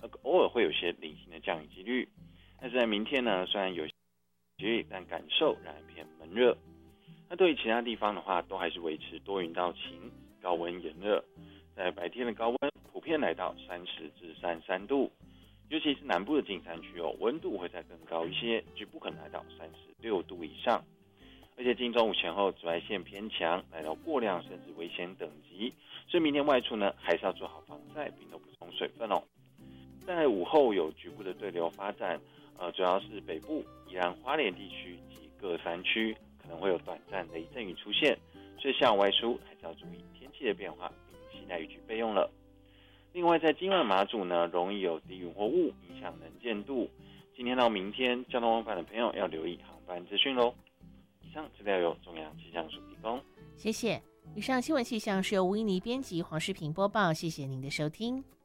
偶尔会有些零星的降雨几率。但是在明天呢，虽然有几率，但感受仍然偏闷热。那对于其他地方的话，都还是维持多云到晴，高温炎热。在白天的高温普遍来到30至33度，尤其是南部的近山区温度会再更高一些，局部可能来到36度以上。而且今中午前后紫外线偏强，来到过量甚至危险等级，所以明天外出呢，还是要做好防晒，并多补充水分哦。在午后有局部的对流发展，主要是北部、宜兰花莲地区及各山区可能会有短暂雷阵雨出现，所以下午外出还是要注意天气的变化，并携带雨具备用了。另外，在今晚马祖呢，容易有低云或雾影响能见度。今天到明天，交通往返的朋友要留意航班资讯喽。以上资料由中央气象署提供， 谢谢。以上新闻气象是由吴依妮编辑，黄世平播报，谢谢您的收听。